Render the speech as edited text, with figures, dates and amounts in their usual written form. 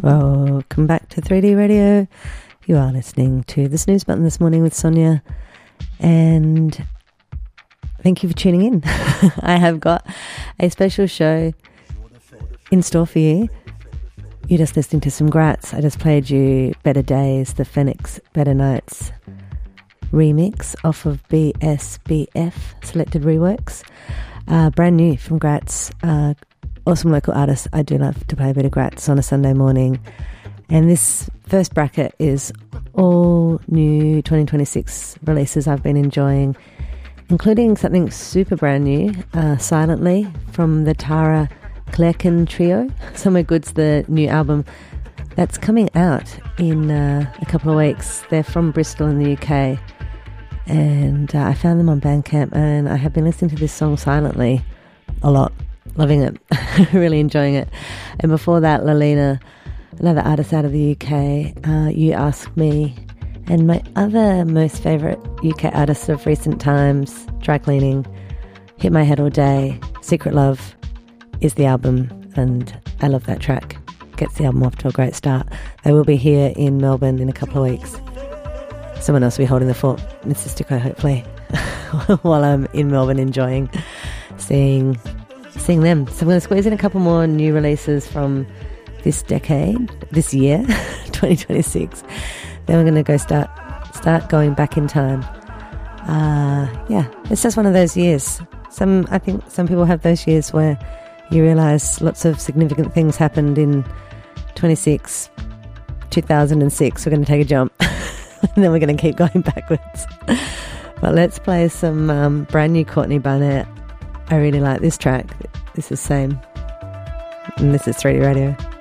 Welcome back to 3D Radio. You are listening to The Snooze Button this morning with Sonia, and thank you for tuning in. I have got a special show in store for you. You're just listening to some Gratz. I just played you Better Days, the Phoenix Better Nights remix off of BSBF Selected Reworks. Brand new from Gratz. Awesome local artists. I do love to play a bit of Gratz on a Sunday morning. And this first bracket is all new 2026 releases I've been enjoying, including something super brand new, Silently, from the Tara Klerken Trio. Somewhere Good's the new album that's coming out in a couple of weeks. They're from Bristol in the UK, and I found them on Bandcamp, and I have been listening to this song Silently a lot. Loving it. Really enjoying it. And before that, Lalina, another artist out of the UK, You Ask Me. And my other most favourite UK artist of recent times, Dry Cleaning, Hit My Head All Day, Secret Love is the album, and I love that track. Gets the album off to a great start. They will be here in Melbourne in a couple of weeks. Someone else will be holding the fort, Mr. Sticko, hopefully, while I'm in Melbourne enjoying seeing them. So I'm going to squeeze in a couple more new releases from this decade, this year, 2026. Then we're going to go start going back in time. Yeah, it's just one of those years. I think some people have those years where you realise lots of significant things happened in 2006. We're going to take a jump and then we're going to keep going backwards. But let's play some brand new Courtney Barnett. I really like this track. This is Same. And this is 3D Radio.